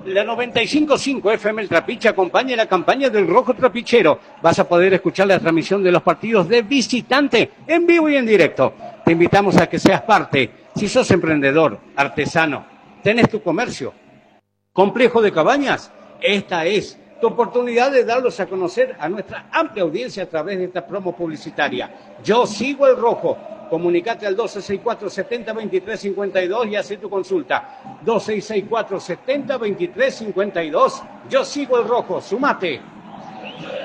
La 95.5 FM El Trapiche acompaña la campaña del Rojo Trapichero. Vas a poder escuchar la transmisión de los partidos de visitante en vivo y en directo. Te invitamos a que seas parte. Si sos emprendedor, artesano, tenés tu comercio, complejo de cabañas, esta es tu oportunidad de darlos a conocer a nuestra amplia audiencia a través de esta promo publicitaria. Yo sigo el Rojo. Comunicate al 2664-70-2352 y hace tu consulta. 2664-70-2352. Yo sigo el Rojo. Sumate.